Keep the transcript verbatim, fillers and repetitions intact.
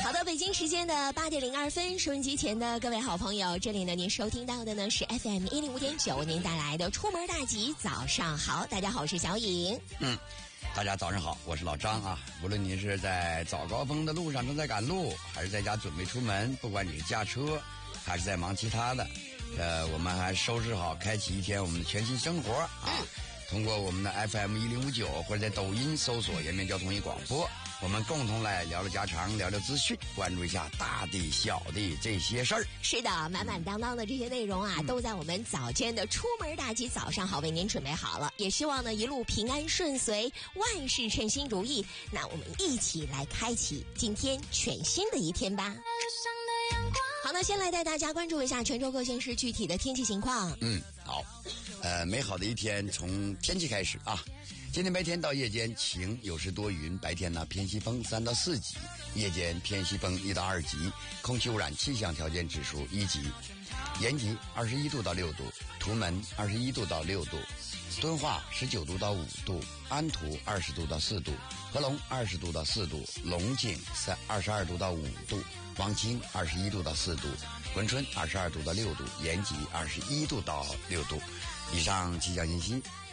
好的，北京时间的八点零二分，收音机前的各位好朋友，这里呢您收听到的呢是 F M 一零五点九，您带来的出门大吉，早上好，大家好，我是小颖。 嗯，大家早上好，我是老张啊。无论你是在早高峰的路上正在赶路，还是在家准备出门，不管你是驾车，还是在忙其他的，呃，我们还收拾好，开启一天我们的全新生活啊。嗯、通过我们的 F M 一零五九或者在抖音搜索延边交通一广播。我们共同来聊聊家常，聊聊资讯，关注一下大的小的这些事儿。 是的，满满当当的这些内容啊，嗯、都在我们早间的出门大吉早上好为您准备好了。也希望呢一路平安顺遂，万事称心如意。那我们一起来开启今天全新的一天吧。好，那先来带大家关注一下泉州各县市具体的天气情况。 嗯，好，呃，美好的一天从天气开始啊。今天白天到夜间晴，有时多云，白天呢偏西风三到四级，夜间偏西风一到二级，空气污染气象条件指数一级。延吉二十一度到六度，图门二十一度到六度，敦化十九度到五度，安图二十度到四度，合龙二十度到四度，龙井三二十二度到五度，王清二十一度到四度，珲春二十二度到六度，延吉二十一度到六度。以上气象信息